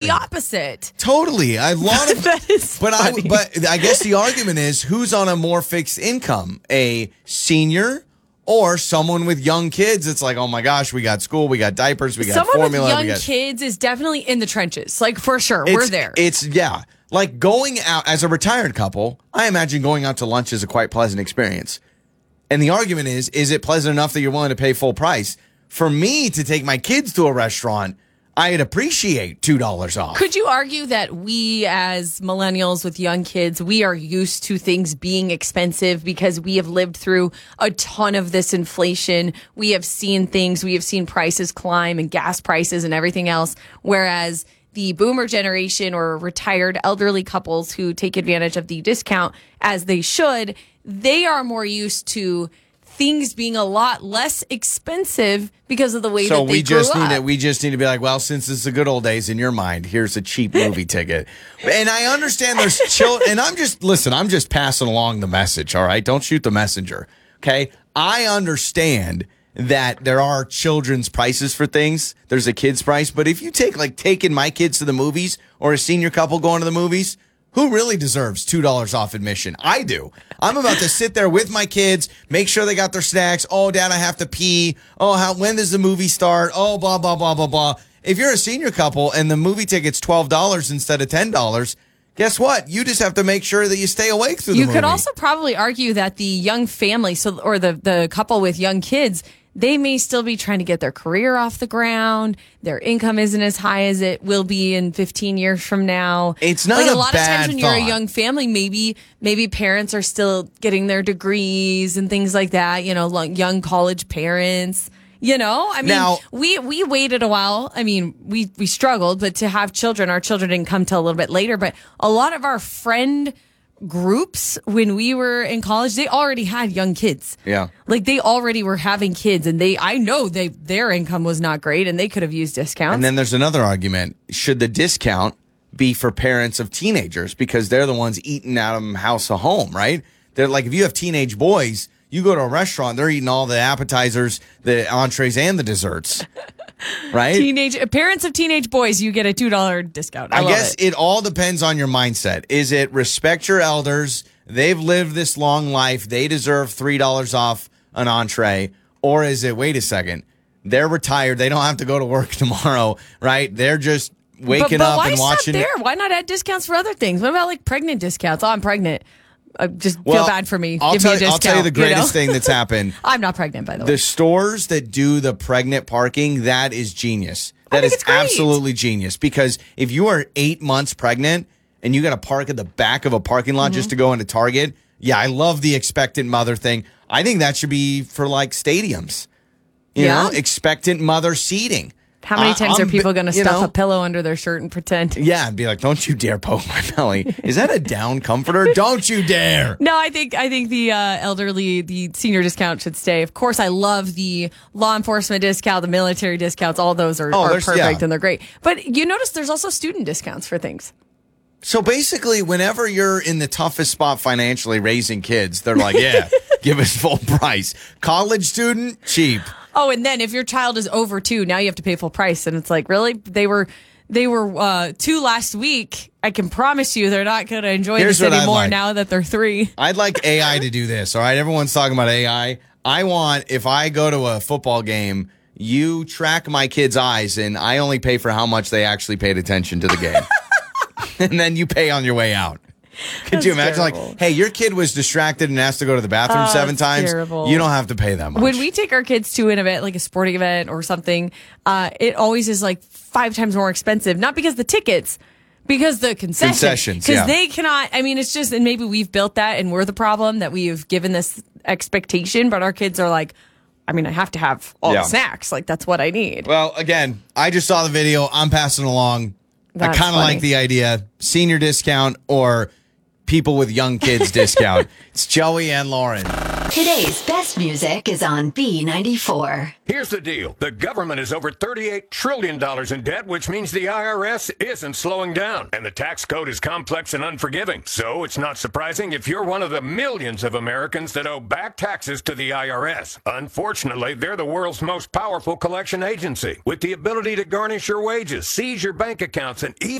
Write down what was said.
the opposite. Totally. A lot of That is funny. But I guess the argument is who's on a more fixed income? A senior or someone with young kids? It's like, oh my gosh, we got school, we got diapers, we got Someone formula. with young kids is definitely in the trenches. Like, for sure. We're there. Yeah. Like going out as a retired couple, I imagine going out to lunch is a quite pleasant experience. And the argument is it pleasant enough that you're willing to pay full price? For me to take my kids to a restaurant, I'd appreciate $2 off. Could you argue that we as millennials with young kids, we are used to things being expensive because we have lived through a ton of this inflation. We have seen things, we have seen prices climb and gas prices and everything else. Whereas the boomer generation or retired elderly couples who take advantage of the discount as they should, they are more used to things being a lot less expensive because of the way that they grew up. We just need to be like, well, since it's the good old days in your mind, here's a cheap movie ticket. And I understand there's children, and I'm just passing along the message, all right? Don't shoot the messenger, okay? I understand that there are children's prices for things. There's a kid's price. But if you taking my kids to the movies or a senior couple going to the movies, who really deserves $2 off admission? I do. I'm about to sit there with my kids, make sure they got their snacks. Oh, Dad, I have to pee. Oh, when does the movie start? Oh, blah, blah, blah, blah, blah. If you're a senior couple and the movie ticket's $12 instead of $10, guess what? You just have to make sure that you stay awake through the movie. You could also probably argue that the young family, or the couple with young kids, they may still be trying to get their career off the ground. Their income isn't as high as it will be in 15 years from now. It's not a lot of times when thought. you're a young family, maybe parents are still getting their degrees and things like that. You know, young college parents. You know, I mean, now, we waited a while. I mean, we struggled, but to have children, our children didn't come till a little bit later. But a lot of our friend groups when we were in college, they already had young kids. Yeah. Like they already were having kids and I know their income was not great and they could have used discounts. And then there's another argument. Should the discount be for parents of teenagers because they're the ones eating out of house to home, right? They're like, if you have teenage boys, you go to a restaurant, they're eating all the appetizers, the entrees, and the desserts. Right? Parents of teenage boys, you get a $2 discount. I guess it all depends on your mindset. Is it respect your elders? They've lived this long life. They deserve $3 off an entree. Or is it, wait a second, they're retired. They don't have to go to work tomorrow, right? They're just waking up and watching. Why stop there? Why not add discounts for other things? What about like pregnant discounts? Oh, I'm pregnant. Just feel bad for me. I'll Give me a discount. I'll tell you the greatest thing that's happened. I'm not pregnant, by the way. The stores that do the pregnant parking, that is genius. That is absolutely genius. Because if you are 8 months pregnant and you got to park at the back of a parking lot just to go into Target, yeah, I love the expectant mother thing. I think that should be for like stadiums. You know, expectant mother seating. How many times are people going to stuff a pillow under their shirt and pretend? Yeah, and be like, "Don't you dare poke my belly." Is that a down comforter? Don't you dare! No, I think the elderly, the senior discount should stay. Of course, I love the law enforcement discount, the military discounts. All those are perfect and they're great. But you notice there's also student discounts for things. So basically, whenever you're in the toughest spot financially raising kids, they're like, "Yeah, give us full price." College student, cheap. Oh, and then if your child is over 2, now you have to pay full price. And it's like, really? They were 2 last week. I can promise you they're not going to enjoy this anymore now that they're 3. I'd like AI to do this, all right? Everyone's talking about AI. I want, if I go to a football game, you track my kids' eyes, and I only pay for how much they actually paid attention to the game. And then you pay on your way out. Could you imagine, like, hey, your kid was distracted and has to go to the bathroom 7 times? Terrible. You don't have to pay that much. When we take our kids to an event, like a sporting event or something, it always is like 5 times more expensive. Not because the tickets, because the concessions. Because they cannot, I mean, it's just, and maybe we've built that and we're the problem that we've given this expectation, but our kids are like, I mean, I have to have all the snacks. Like, that's what I need. Well, again, I just saw the video. I'm passing along. I kind of like the idea. Senior discount or people with young kids discount. It's Joey and Lauren. Today's best music is on B94. Here's the deal. The government is over $38 trillion in debt, which means the IRS isn't slowing down. And the tax code is complex and unforgiving. So it's not surprising if you're one of the millions of Americans that owe back taxes to the IRS. Unfortunately, they're the world's most powerful collection agency with the ability to garnish your wages, seize your bank accounts, and even